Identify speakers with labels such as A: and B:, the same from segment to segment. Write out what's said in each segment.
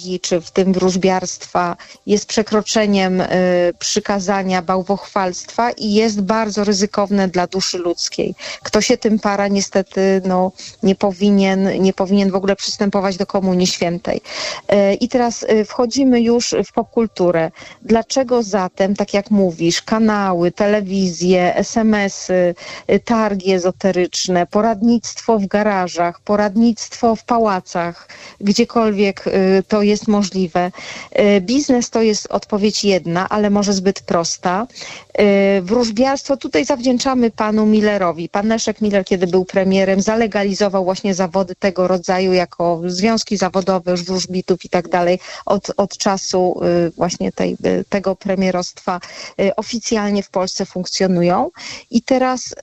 A: magii, czy w tym wróżbiarstwa jest przekroczeniem przykazania bałwochwalstwa i jest bardzo ryzykowne dla duszy ludzkiej. Kto się tym para, niestety nie powinien w ogóle przystępować do Komunii Świętej. I teraz wchodzimy już w popkulturę. Dlaczego zatem, tak jak mówisz, kanały, telewizje, SMS-y, targi ezoteryczne, poradnictwo w garażach, poradnictwo w pałacach, gdziekolwiek to jest możliwe. Biznes to jest odpowiedź jedna, ale może zbyt prosta. Wróżbiarstwo tutaj zawdzięczamy panu Millerowi. Pan Leszek Miller, kiedy był premierem, zalegalizował właśnie zawody tego rodzaju jako związki zawodowe, już wróżbitów i tak dalej. Od czasu właśnie tego premierostwa oficjalnie w Polsce funkcjonują. I teraz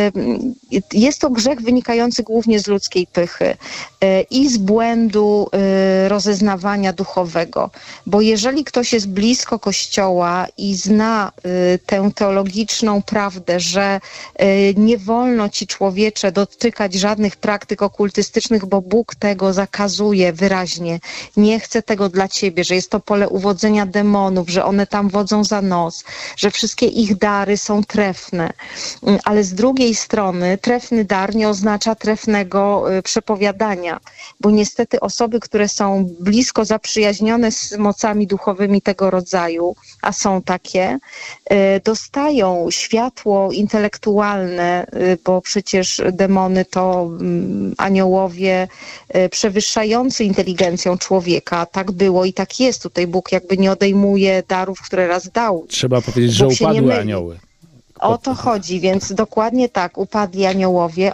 A: jest to grzech wynikający głównie z ludzkiej pychy i z błędu rozeznawania duchowego. Bo jeżeli ktoś jest blisko Kościoła i zna tę teologiczną prawdę, że nie wolno ci, człowiecze, dotykać żadnych praktyk okultystycznych, bo Bóg tego zakazuje wyraźnie. Nie chce tego dla ciebie, że jest to pole uwodzenia demonów, że one tam wodzą za nos, że wszystkie ich dary są trefne. Ale z drugiej strony trefny dar nie oznacza trefnego przepowiadania, bo niestety osoby, które są blisko zaprzyjaźnione z mocami duchowymi tego rodzaju, a są takie, dostają światło intelektualne, bo przecież demony to aniołowie przewyższający inteligencją człowieka. Tak było i tak jest. Tutaj Bóg jakby nie odejmuje darów, które raz dał.
B: Trzeba powiedzieć, że upadły anioły.
A: O to chodzi, więc dokładnie tak, upadli aniołowie,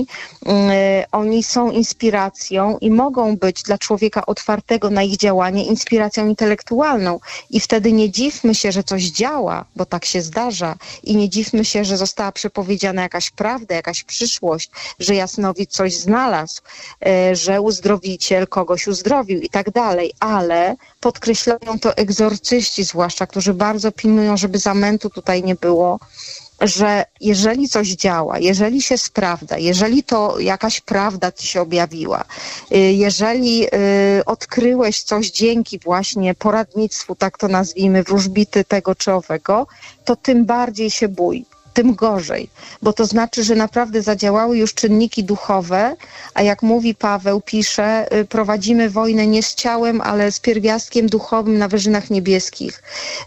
A: oni są inspiracją i mogą być dla człowieka otwartego na ich działanie inspiracją intelektualną i wtedy nie dziwmy się, że coś działa, bo tak się zdarza i nie dziwmy się, że została przepowiedziana jakaś prawda, jakaś przyszłość, że jasnowidz coś znalazł, że uzdrowiciel kogoś uzdrowił i tak dalej, ale podkreślają to egzorcyści zwłaszcza, którzy bardzo pilnują, żeby zamętu tutaj nie było, że jeżeli coś działa, jeżeli się sprawdza, jeżeli to jakaś prawda ci się objawiła, jeżeli odkryłeś coś dzięki właśnie poradnictwu, tak to nazwijmy, wróżbity tego czy owego, to tym bardziej się bój. Tym gorzej, bo to znaczy, że naprawdę zadziałały już czynniki duchowe, a jak mówi Paweł, pisze, prowadzimy wojnę nie z ciałem, ale z pierwiastkiem duchowym na wyżynach niebieskich.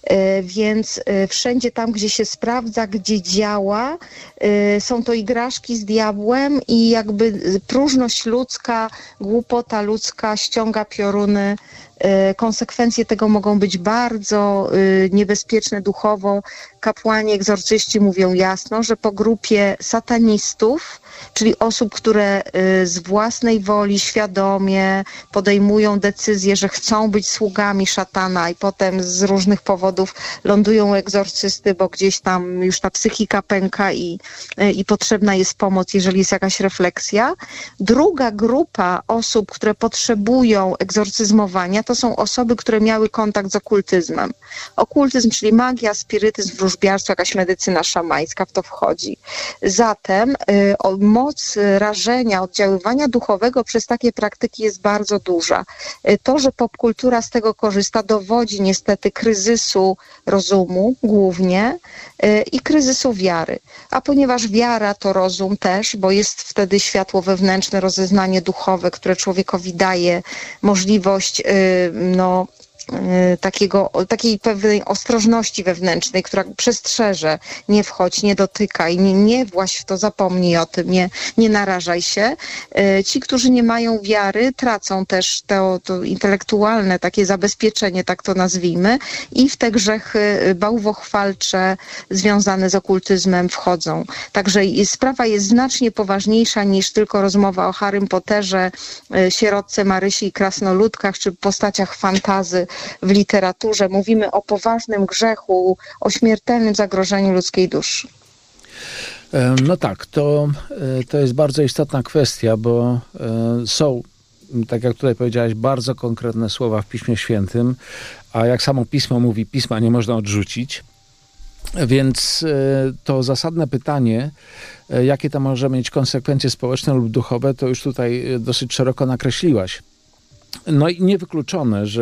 A: Więc wszędzie tam, gdzie się sprawdza, gdzie działa, są to igraszki z diabłem i jakby próżność ludzka, głupota ludzka ściąga pioruny. Konsekwencje tego mogą być bardzo niebezpieczne duchowo. Kapłani, egzorcyści mówią jasno, że po grupie satanistów, czyli osób, które z własnej woli świadomie podejmują decyzję, że chcą być sługami szatana i potem z różnych powodów lądują u egzorcysty, bo gdzieś tam już ta psychika pęka i potrzebna jest pomoc, jeżeli jest jakaś refleksja. Druga grupa osób, które potrzebują egzorcyzmowania, to są osoby, które miały kontakt z okultyzmem. Okultyzm, czyli magia, spirytyzm, wróżbiarstwo, jakaś medycyna szamańska w to wchodzi. Zatem moc rażenia, oddziaływania duchowego przez takie praktyki jest bardzo duża. To, że popkultura z tego korzysta, dowodzi niestety kryzysu rozumu głównie i kryzysu wiary. A ponieważ wiara to rozum też, bo jest wtedy światło wewnętrzne, rozeznanie duchowe, które człowiekowi daje możliwość takiej pewnej ostrożności wewnętrznej, która przestrzeże, nie wchodź, nie dotykaj, nie właź w to, zapomnij o tym, nie narażaj się. Ci, którzy nie mają wiary, tracą też to intelektualne takie zabezpieczenie, tak to nazwijmy, i w te grzechy bałwochwalcze związane z okultyzmem wchodzą. Także sprawa jest znacznie poważniejsza niż tylko rozmowa o Harrym Potterze, sierotce Marysi i krasnoludkach, czy postaciach fantazy w literaturze. Mówimy o poważnym grzechu, o śmiertelnym zagrożeniu ludzkiej duszy.
B: No tak, to jest bardzo istotna kwestia, bo są, tak jak tutaj powiedziałaś, bardzo konkretne słowa w Piśmie Świętym, a jak samo Pismo mówi, Pisma nie można odrzucić. Więc to zasadne pytanie, jakie to może mieć konsekwencje społeczne lub duchowe, to już tutaj dosyć szeroko nakreśliłaś. No i niewykluczone, że